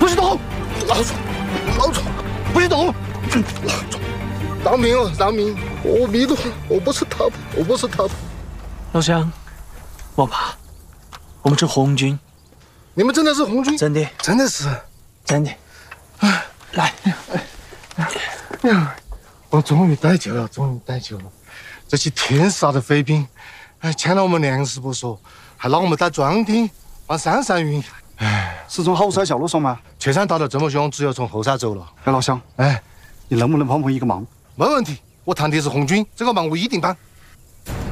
许动！老总，不许动！老总，饶命哦，饶命！阿弥陀佛，我不是他的，我不是他的。 老乡，莫怕，我们是红军。 你们真的是红军？ 真的， 真的是， 真的。哎，来， 我终于逮救了，终于逮救了！这些天杀的匪兵，抢了我们粮食不说，还让我们打装丁，往山上运。哎， 是从后山小路上吗？ 前山打得这么凶，只有从后山走了。 哎，老乡， 哎， 你能不能帮我一个忙？ 没问题，我谈的是红军，这个忙我一定帮。